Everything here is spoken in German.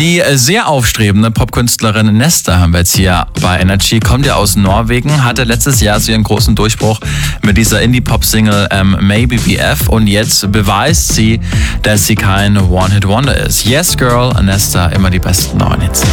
Die sehr aufstrebende Popkünstlerin Nesta haben wir jetzt hier bei Energy. Kommt ja aus Norwegen, hatte letztes Jahr so ihren großen Durchbruch mit dieser Indie-Pop-Single Maybe BF und jetzt beweist sie, dass sie kein One-Hit-Wonder ist. Yes Girl, Nesta, immer die besten neuen Hits.